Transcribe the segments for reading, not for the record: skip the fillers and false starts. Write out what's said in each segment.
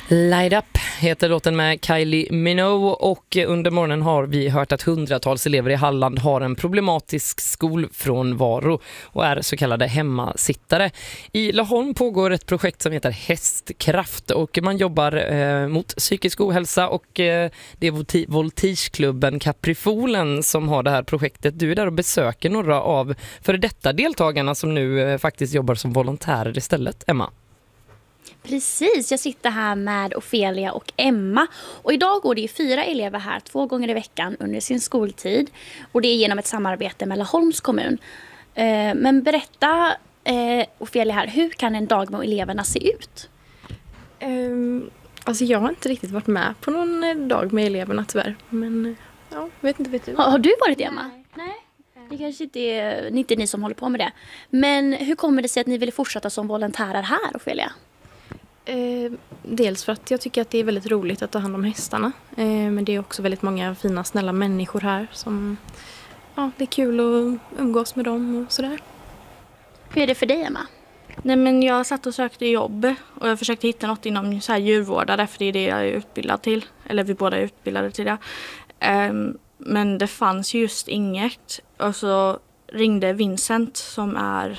Light Up heter låten med Kylie Minogue, och under morgonen har vi hört att hundratals elever i Halland har en problematisk skolfrånvaro och är så kallade hemmasittare. I Laholm pågår ett projekt som heter Hästkraft, och man jobbar mot psykisk ohälsa, och det är voltigeklubben Caprifolen som har det här projektet. Du är där och besöker några av före detta deltagarna som nu faktiskt jobbar som volontärer istället, Emma. Precis, jag sitter här med Ofelia och Emma. Och idag går det ju 4 elever här 2 gånger i veckan under sin skoltid. Och det är genom ett samarbete med Laholms kommun. Men berätta, Ofelia här, hur kan en dag med eleverna se ut? Alltså jag har inte riktigt varit med på någon dag med eleverna tyvärr. Men ja, vet du. Har du varit det, Emma? Nej. Det kanske inte är ni som håller på med det. Men hur kommer det sig att ni vill fortsätta som volontärer här, Ofelia? Dels för att jag tycker att det är väldigt roligt att ta hand om hästarna. Men det är också väldigt många fina, snälla människor här som, ja, det är kul att umgås med dem och sådär. Hur är det för dig, Emma? Nej, men jag satt och sökte jobb och jag försökte hitta något inom så här djurvårdare, för det är det jag är utbildad till. Eller vi båda är utbildade till det. Men det fanns just inget. Och så ringde Vincent som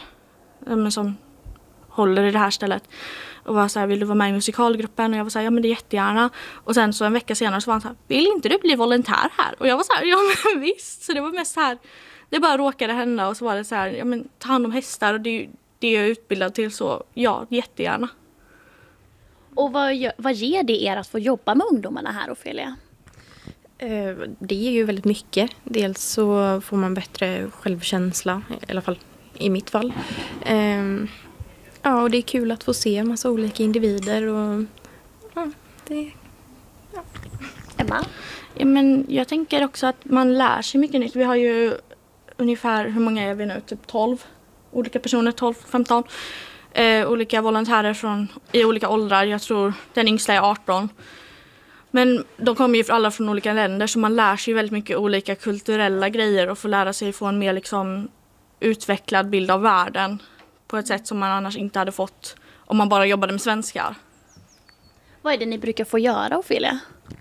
håller i det här stället. Och var så här, vill du vara med i musikalgruppen? Och jag var så här, ja men det är jättegärna. Och sen så en vecka senare så var han så här, vill inte du bli volontär här? Och jag var så här, ja men visst. Så det var mest så här, det bara råkade hända. Och så var det så här, ja men ta hand om hästar. Och det är jag utbildad till, så ja, jättegärna. Och vad ger det er att få jobba med ungdomarna här, Ofelia? Det ger ju väldigt mycket. Dels så får man bättre självkänsla, i alla fall i mitt fall. Ja, och det är kul att få se en massa olika individer och ja, det. Ja. Emma? Ja, men jag tänker också att man lär sig mycket nytt. Vi har ju ungefär, hur många är vi nu? Typ 12 olika personer, 12-15. Olika volontärer i olika åldrar. Jag tror den yngsta är 18. Men de kommer ju alla från olika länder, så man lär sig väldigt mycket olika kulturella grejer och får lära sig få en mer liksom utvecklad bild av världen på ett sätt som man annars inte hade fått om man bara jobbade med svenskar. Vad är det ni brukar få göra, Ofelia?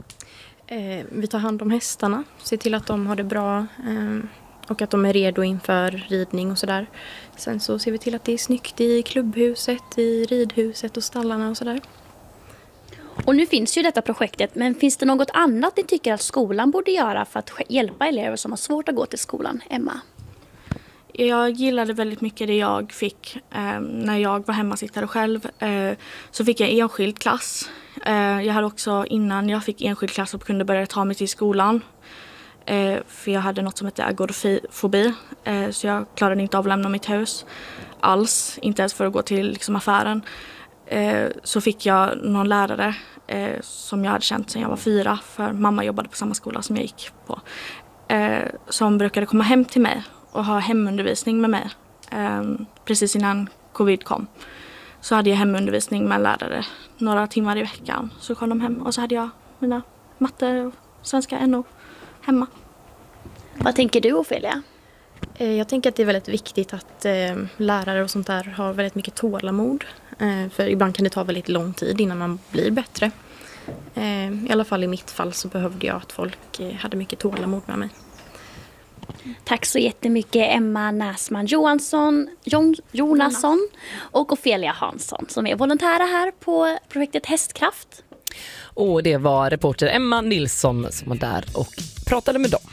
Vi tar hand om hästarna, ser till att de har det bra och att de är redo inför ridning och sådär. Sen så ser vi till att det är snyggt i klubbhuset, i ridhuset och stallarna och sådär. Och nu finns ju detta projektet, men finns det något annat ni tycker att skolan borde göra för att hjälpa elever som har svårt att gå till skolan, Emma? Jag gillade väldigt mycket det jag fick när jag var hemmasittare själv. Så fick jag enskild klass. Jag hade också, innan jag fick enskild klass, och kunde börja ta mig till skolan. För jag hade något som heter agorafobi. Så jag klarade inte av att lämna mitt hus alls. Inte ens för att gå till liksom, affären. Så fick jag någon lärare som jag hade känt sedan jag var 4. För mamma jobbade på samma skola som jag gick på. Som brukade komma hem till mig och ha hemundervisning med mig. Precis innan covid kom. Så hade jag hemundervisning med lärare några timmar i veckan. Så kom de hem och så hade jag mina matte och svenska NO hemma. Vad tänker du, Ofelia? Jag tänker att det är väldigt viktigt att lärare och sånt där har väldigt mycket tålamod. För ibland kan det ta väldigt lång tid innan man blir bättre. I alla fall i mitt fall så behövde jag att folk hade mycket tålamod med mig. Tack så jättemycket Emma Näsman Jonasson och Ofelia Hansson som är volontärer här på projektet Hästkraft. Och det var reporter Emma Nilsson som var där och pratade med dem.